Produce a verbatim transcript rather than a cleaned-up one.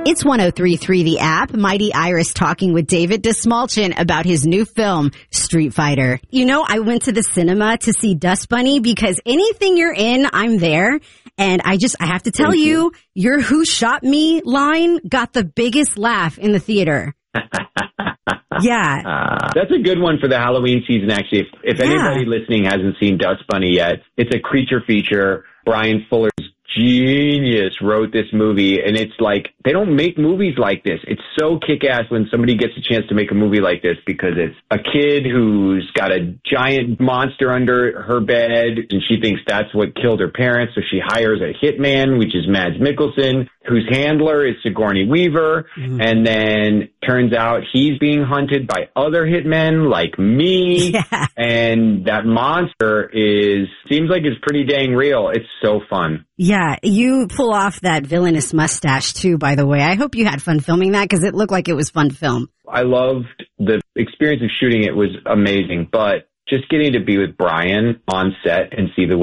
It's one oh three point three The App. Mighty Iris talking with David Dastmalchian about his new film, Street Fighter. You know, I went to the cinema to see Dust Bunny because anything you're in, I'm there. And I just, I have to tell you, you, your Who Shot Me line got the biggest laugh in the theater. Yeah. Uh, that's a good one for the Halloween season, actually. If, if yeah. anybody listening hasn't seen Dust Bunny yet, it's a creature feature. Brian Fuller's genius wrote this movie, and it's like, they don't make movies like this. It's so kick-ass when somebody gets a chance to make a movie like this, because it's a kid who's got a giant monster under her bed, and she thinks that's what killed her parents, so she hires a hitman, which is Mads Mikkelsen, whose handler is Sigourney Weaver, mm. and then turns out he's being hunted by other hitmen like me, yeah. and that monster is, seems like it's pretty dang real. It's so fun. Yeah, you pull off that villainous mustache too, by the way. I hope you had fun filming that, because it looked like it was fun to film. I loved the experience of shooting it. Was amazing, but just getting to be with Brian on set and see the